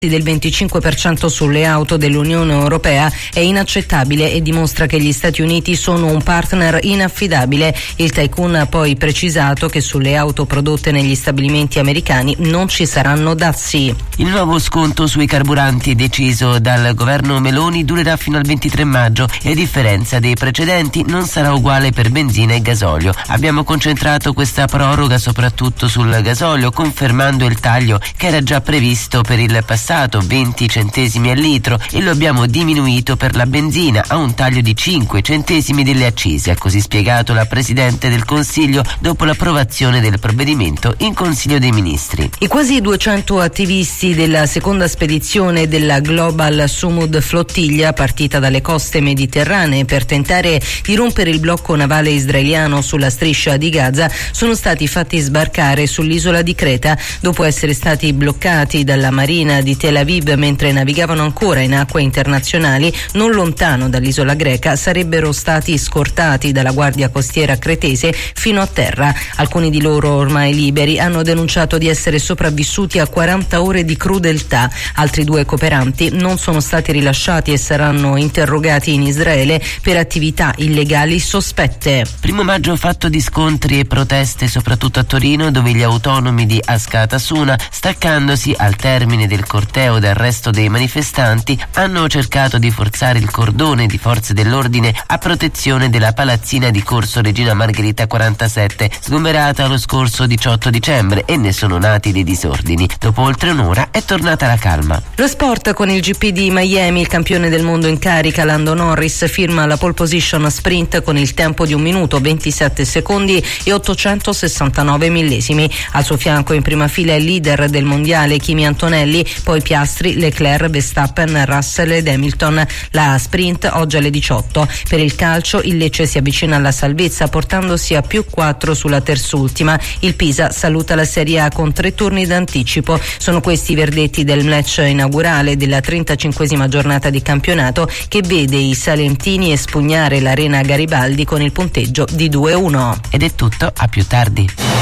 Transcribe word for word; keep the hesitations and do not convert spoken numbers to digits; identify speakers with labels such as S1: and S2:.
S1: del venticinque per cento sulle auto dell'Unione Europea è inaccettabile e dimostra che gli Stati Uniti sono un partner inaffidabile. Il tycoon ha poi precisato che sulle auto prodotte negli stabilimenti americani non ci saranno dazi.
S2: Il nuovo sconto sui carburanti deciso dal governo Meloni durerà fino al ventitré maggio e a differenza dei precedenti non sarà uguale per benzina e gasolio. Abbiamo concentrato questa proroga soprattutto sul gasolio, confermando il taglio che era già previsto per il passato venti centesimi al litro, e lo abbiamo diminuito per la benzina a un taglio di cinque centesimi delle accise, ha così spiegato la Presidente del Consiglio dopo l'approvazione del provvedimento in Consiglio dei Ministri.
S1: I quasi duecento attivisti della seconda spedizione della Global Sumud Flottiglia, partita dalle coste mediterranee per tentare di rompere il blocco navale israeliano sulla striscia di Gaza, sono stati fatti sbarcare sull'isola di Creta dopo essere stati bloccati dalla Marina di Tel Aviv mentre navigavano ancora in acque internazionali non lontano dall'isola greca. Sarebbero stati scortati dalla guardia costiera cretese fino a terra. Alcuni di loro, ormai liberi, hanno denunciato di essere sopravvissuti a quaranta ore di crudeltà. Altri due cooperanti non sono stati rilasciati e saranno interrogati in Israele per attività illegali sospette.
S2: Primo maggio fatto di scontri e proteste soprattutto a Torino, dove gli autonomi di Ascata Suna, staccandosi al termine del corteo d'arresto dei manifestanti, hanno cercato di forzare il cordone di forze dell'ordine a protezione della palazzina di Corso Regina Margherita quarantasette, sgomberata lo scorso diciotto dicembre, e ne sono nati dei disordini. Dopo oltre un'ora è tornata la calma.
S1: Lo sport con il G P di Miami. Il campione del mondo in carica Lando Norris firma la pole position sprint con il tempo di un minuto ventisette secondi e ottocentosessantanove millesimi. Al suo fianco in prima fila il leader del mondiale Kimi Antonelli, poi Piastri, Leclerc, Verstappen, Russell ed Hamilton. La sprint oggi alle diciotto. Per il calcio il Lecce si avvicina alla salvezza portandosi a più quattro sulla terzultima. Il Pisa saluta la Serie A con tre turni d'anticipo. Sono questi i verdetti del match inaugurale della trentacinquesima giornata di campionato, che vede i salentini espugnare l'Arena Garibaldi con il punteggio di due a uno.
S2: Ed è tutto, a più tardi.